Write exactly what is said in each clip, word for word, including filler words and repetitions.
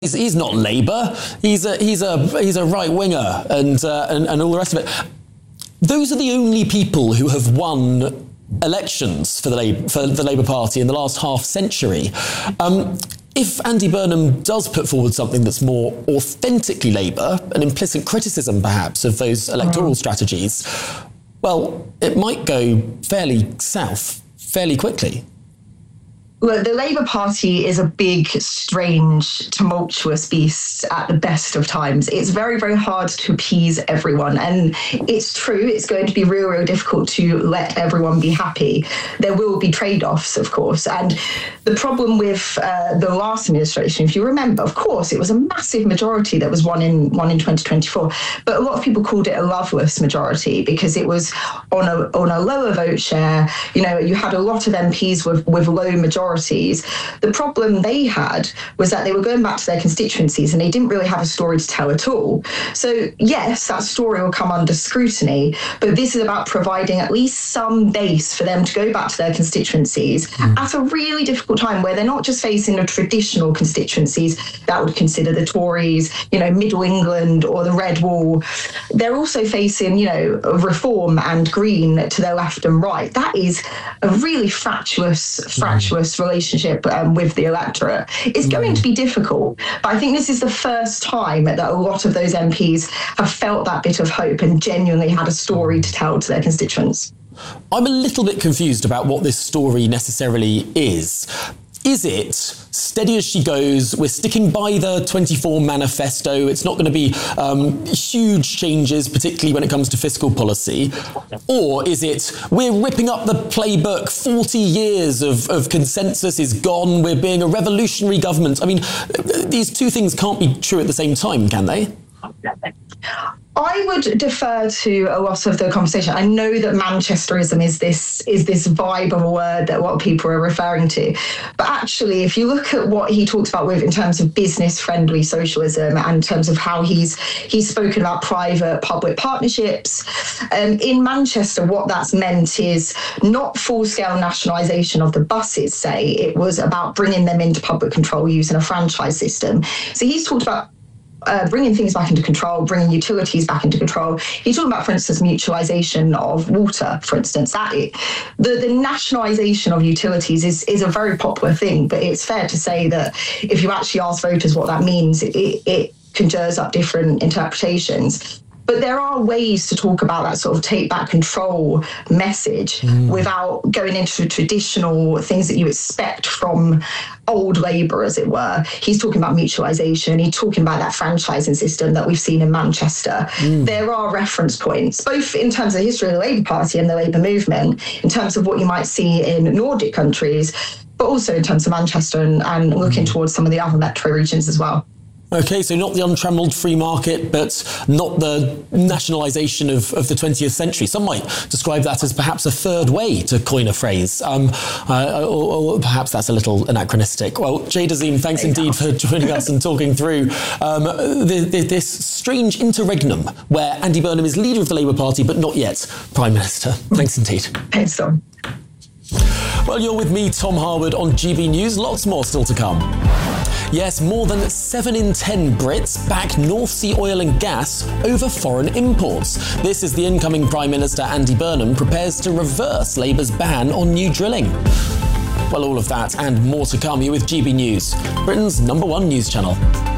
He's, he's not Labour. He's a he's a he's a right winger, and, uh, and and all the rest of it. Those are the only people who have won elections for the Labour, for the Labour Party in the last half century. Um, if Andy Burnham does put forward something that's more authentically Labour, an implicit criticism perhaps of those electoral mm. strategies, well, it might go fairly south fairly quickly. Look, the Labour Party is a big, strange, tumultuous beast at the best of times. It's very, very hard to appease everyone. And it's true, it's going to be real, real difficult to let everyone be happy. There will be trade-offs, of course. And the problem with uh, the last administration, if you remember, of course, it was a massive majority that was won in won in twenty twenty-four. But a lot of people called it a loveless majority because it was on a on a lower vote share. You know, you had a lot of M Ps with, with low majorities. The problem they had was that they were going back to their constituencies and they didn't really have a story to tell at all. So yes, that story will come under scrutiny, but this is about providing at least some base for them to go back to their constituencies mm. at a really difficult time where they're not just facing the traditional constituencies that would consider the Tories, you know, Middle England or the Red Wall. They're also facing, you know, Reform and Green to their left and right. That is a really fractious, fractious mm. relationship um, with the electorate. It's mm. going to be difficult, but I think this is the first time that a lot of those M Ps have felt that bit of hope and genuinely had a story to tell to their constituents. I'm a little bit confused about what this story necessarily is. Is it steady as she goes, we're sticking by the twenty-four manifesto, it's not going to be um, huge changes, particularly when it comes to fiscal policy? Or is it, we're ripping up the playbook, forty years of, of consensus is gone, we're being a revolutionary government? I mean, these two things can't be true at the same time, can they? I would defer to a lot of the conversation. I know that Manchesterism is this is this vibe of a word that what people are referring to. But actually, if you look at what he talks about with in terms of business-friendly socialism and in terms of how he's he's spoken about private-public partnerships, um, in Manchester, what that's meant is not full-scale nationalisation of the buses, say. It was about bringing them into public control using a franchise system. So he's talked about Uh, bringing things back into control, bringing utilities back into control. He's talking about, for instance, mutualisation of water, for instance. That it, the, the nationalisation of utilities is, is a very popular thing, but it's fair to say that if you actually ask voters what that means, it, it conjures up different interpretations. But there are ways to talk about that sort of take back control message mm. without going into traditional things that you expect from old Labour, as it were. He's talking about mutualisation. He's talking about that franchising system that we've seen in Manchester. Mm. There are reference points, both in terms of the history of the Labour Party and the Labour movement, in terms of what you might see in Nordic countries, but also in terms of Manchester and, and looking mm. towards some of the other metro regions as well. OK, so not the untrammelled free market, but not the nationalisation of, of the twentieth century. Some might describe that as perhaps a third way, to coin a phrase, um, uh, or, or perhaps that's a little anachronistic. Well, Jade Azim, thanks indeed for joining us and talking through um, the, the, this strange interregnum where Andy Burnham is leader of the Labour Party, but not yet Prime Minister. Thanks indeed. Thanks, Tom. Well, you're with me, Tom Harwood, on G B News. Lots more still to come. Yes, more than seven in ten Brits back North Sea oil and gas over foreign imports. This as the incoming Prime Minister Andy Burnham prepares to reverse Labour's ban on new drilling. Well, all of that and more to come. You're with G B News, Britain's number one news channel.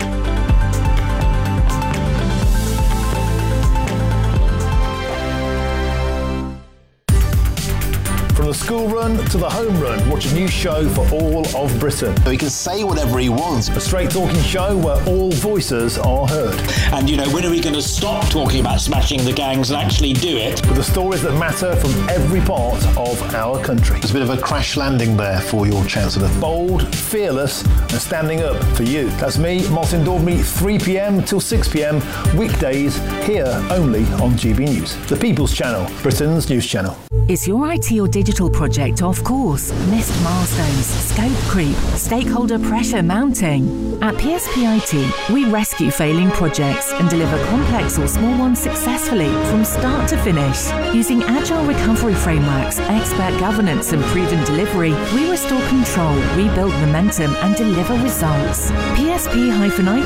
From the school run to the home run, watch a new show for all of Britain. He can say whatever he wants. A straight talking show where all voices are heard. And, you know, when are we going to stop talking about smashing the gangs and actually do it? With the stories that matter from every part of our country. There's a bit of a crash landing there for your Chancellor. Bold, fearless and standing up for you. That's me, Martin Daubney, three p.m. till six p.m. weekdays here only on G B News. The People's Channel, Britain's news channel. Is your I T or digital vital project off course, missed milestones, scope creep, stakeholder pressure mounting. At P S P I T, we rescue failing projects and deliver complex or small ones successfully from start to finish. Using agile recovery frameworks, expert governance and proven delivery, we restore control, rebuild momentum and deliver results. P S P I T